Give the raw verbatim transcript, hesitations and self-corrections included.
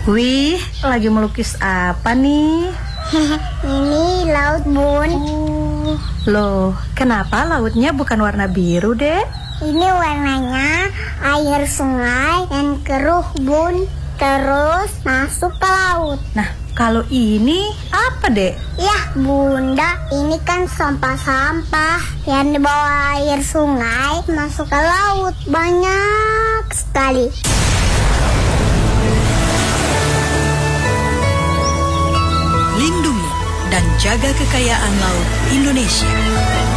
Wih, lagi melukis apa nih? Ini laut, Bun. Oh, loh, kenapa lautnya bukan warna biru, Dek? Ini warnanya air sungai yang keruh, Bun. Terus masuk ke laut. Nah, kalau ini apa, Dek? Yah, Bunda, ini kan sampah-sampah yang dibawa air sungai masuk ke laut. Banyak sekali. Lindungi dan jaga kekayaan laut Indonesia.